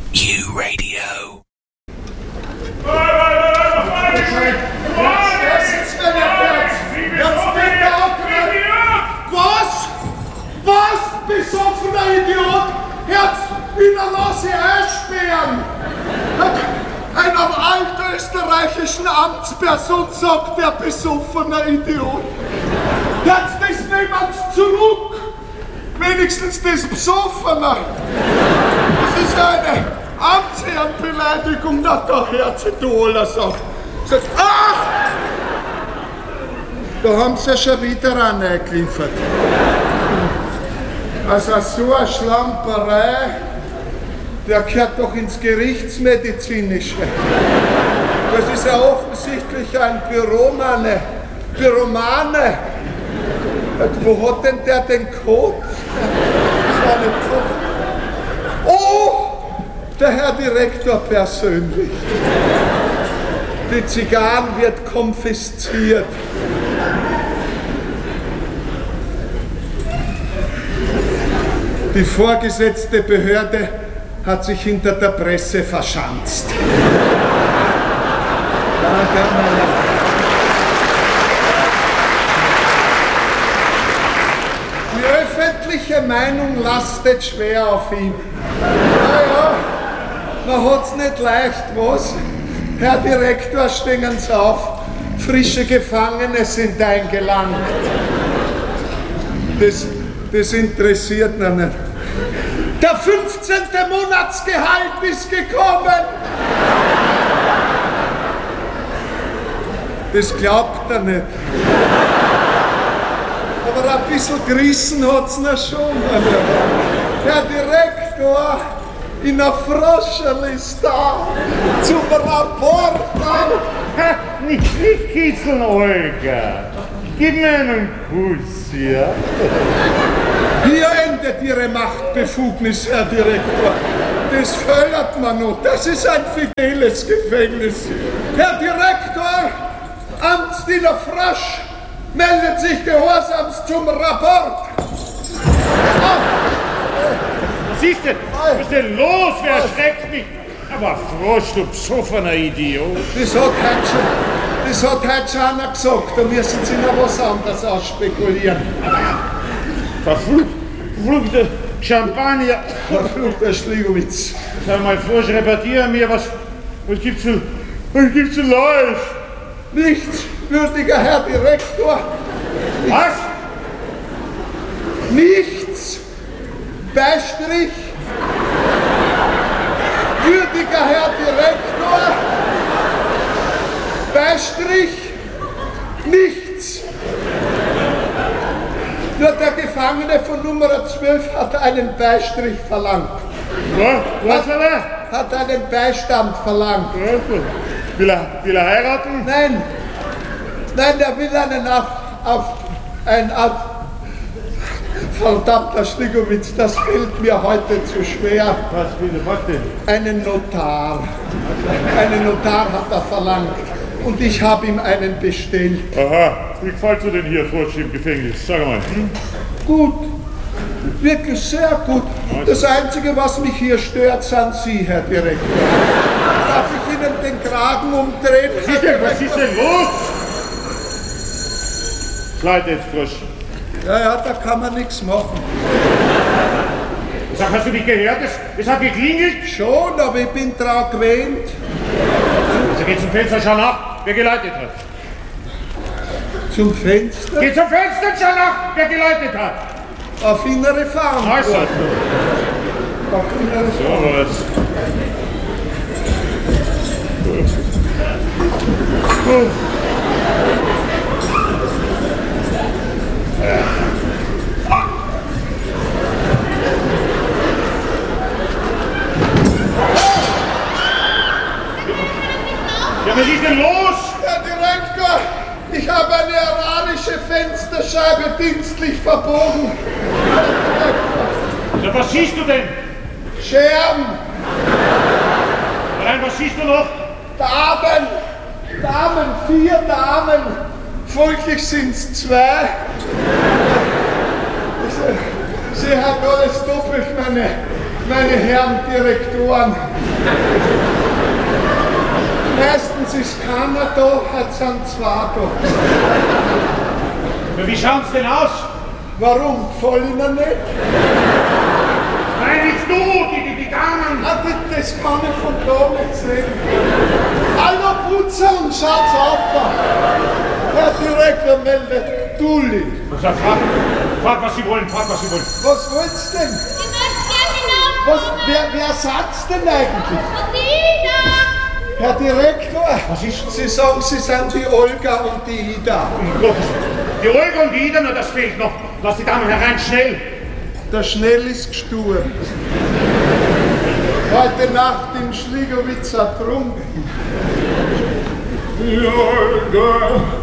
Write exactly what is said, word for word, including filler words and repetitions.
U-Radio. Was? Was? Besoffener Idiot! Herz, lass sie einsperren! Einer altösterreichischen Amtsperson sagt der besoffene Idiot. Herz, das niemand's zurück! Wenigstens das Besoffene! Das ist eine Amtsherrenbeleidigung, na da Herz, du alles auf. Sagt, ach! Da haben sie ja schon wieder einen eingeliefert. Also so eine Schlamperei, der gehört doch ins Gerichtsmedizinische. Das ist ja offensichtlich ein Büromane. Büromane. Wo hat denn der den Code? Das war nicht so. Oh! Der Herr Direktor persönlich. Die Zigarren wird konfisziert. Die vorgesetzte Behörde hat sich hinter der Presse verschanzt. Die öffentliche Meinung lastet schwer auf ihm. Naja, man hat's nicht leicht, was? Herr Direktor, stehen Sie auf. Frische Gefangene sind eingelangt. Das, das interessiert noch nicht. Der fünfzehnte Monatsgehalt ist gekommen! Das glaubt er nicht. Aber ein bisschen gerissen hat's noch schon. Herr Direktor, in der Froscherl ist da, zum Rapport. Nicht, nicht kitzeln, Olga. Gib mir einen Kuss, ja? Hier endet Ihre Machtbefugnis, Herr Direktor. Das fördert man noch. Das ist ein fideles Gefängnis. Herr Direktor, Amtsdiener Frosch meldet sich gehorsams zum Rapport. Was ist denn? Was ist denn los? Wer erschreckt mich? Aber Frosch, du besoffener Idiot. Das hat heute schon, das hat heute schon einer gesagt. Da müssen Sie noch was anderes ausspekulieren. Verflucht, verfluchter Champagner. Verfluchter Schligowitz. Sag mal, Frosch, repetiere mir, was, was gibt's zu, was gibt's zu Neues? Nichts, würdiger Herr Direktor. Was? Nichts. Beistrich. Würdiger Herr Direktor. Beistrich. Nichts. Nur der Gefangene von Nummer zwölf hat einen Beistrich verlangt. Was? Was will er? Hat einen Beistand verlangt. Will er, will er heiraten? Nein. Nein, der will einen auf, auf ein Art. Verdammter Schligowitz, das fällt mir heute zu schwer. Was will er, was denn? Einen Notar. Einen Notar hat er verlangt. Und ich habe ihm einen bestellt. Aha, wie gefällst du denn hier, Frosch, im Gefängnis? Sag mal. Hm? Gut. Wirklich sehr gut. Das Einzige, was mich hier stört, sind Sie, Herr Direktor. Darf ich Ihnen den Kragen umdrehen? Was ist denn, was ist denn los? Leid jetzt, Frosch. Ja, ja, da kann man nichts machen. Sag, hast du nicht gehört? Es, es hat geklingelt. Schon, aber ich bin dran gewöhnt. Also geh zum Fenster, schau nach, wer geleitet hat. Zum Fenster? Geh zum Fenster und schau nach, wer geleitet hat. Auf innere Verantwortung. Also. Auf innere Verantwortung. So was. Ja, was ist denn los? Herr Direktor, ich habe eine iranische Fensterscheibe dienstlich verbogen. Ja, was siehst du denn? Scherben. Nein, was siehst du noch? Damen. Damen, vier Damen. Folglich sind es zwei. Sie haben alles doppelt, meine, Meine Herren Direktoren, meistens ist keiner da, hat sind zwei da. Wie schaut's denn aus? Warum? Gefallen Ihnen nicht? Nein, nicht du, die, die, die Damen. Ah, das, das kann ich von da nicht sehen. Hallo Putzer und schaut's auf da. Herr Direktor meldet Dulli. Frag, frag, was Sie wollen, frag, was Sie wollen. Was wollt's denn? Ich möchte gerne hinauf. Was, wer, wer sagt's denn eigentlich? Ida! Herr Direktor, Was ist? Sie sagen, Sie sind die Olga und die Ida. Um Gottes Willen. Die Olga und die Ida, nur das fehlt noch. Lass die Damen herein, schnell. Der Schnell ist gestorben. Heute Nacht in Schligowitz ertrunken. Die Olga